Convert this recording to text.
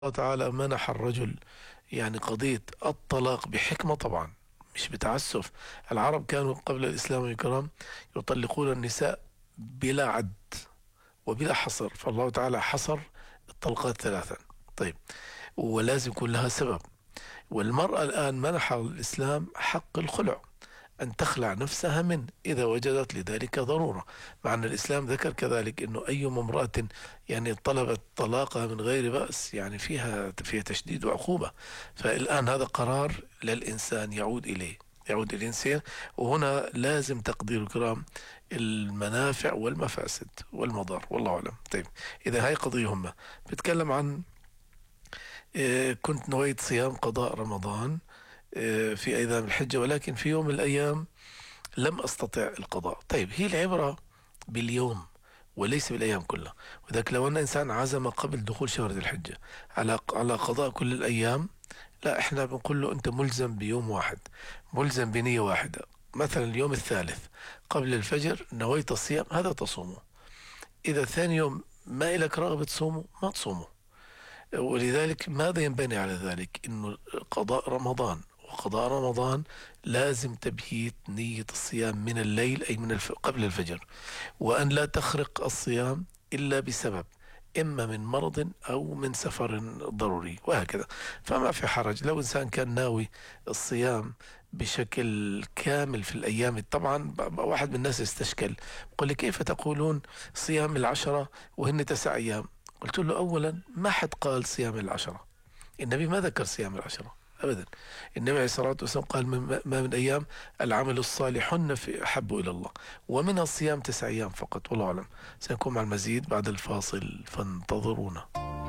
الله تعالى منح الرجل قضية الطلاق بحكمة طبعا، مش بتعسف. العرب كانوا قبل الإسلام الكرام يطلقون النساء بلا عد وبلا حصر، فالله تعالى حصر الطلقات ثلاثا. طيب، ولازم يكون لها سبب. والمرأة الآن منح الإسلام حق الخلع، أن تخلع نفسها منه إذا وجدت لذلك ضرورة. مع أن الإسلام ذكر كذلك أنه أي امرأة طلبت طلاقها من غير بأس، فيها تشديد وعقوبة. فالآن هذا قرار للإنسان يعود إلى الإنسان، وهنا لازم تقدير الكرام المنافع والمفاسد والمضار، والله أعلم. طيب، إذا هاي قضية هم بتكلم عن كنت نويت صيام قضاء رمضان في أيام الحجة، ولكن في يوم من الأيام لم أستطع القضاء. طيب، هي العبرة باليوم وليس بالأيام كلها. وذلك لو أن إنسان عزم قبل دخول شهر ذي الحجة على قضاء كل الأيام، لا، إحنا بنقول له أنت ملزم بيوم واحد، ملزم بنية واحدة. مثلا اليوم الثالث قبل الفجر نويت الصيام، هذا تصومه. إذا ثاني يوم ما إلك رغبة تصومه، ما تصومه. ولذلك ماذا ينبني على ذلك؟ إنه قضاء رمضان لازم تبييت نية الصيام من الليل، أي قبل الفجر، وأن لا تخرق الصيام إلا بسبب، إما من مرض أو من سفر ضروري، وهكذا. فما في حرج لو إنسان كان ناوي الصيام بشكل كامل في الأيام. طبعا واحد من الناس استشكل، قل لي كيف تقولون صيام العشرة وهن 9 أيام؟ قلت له أولا ما حد قال صيام العشرة، النبي ما ذكر صيام العشرة أبدا. النبي عليه الصلاة والسلام قال ما من أيام العمل الصالحون في أحب إلى الله، ومن الصيام 9 أيام فقط، والله أعلم. سنكون مع المزيد بعد الفاصل، فانتظرونا.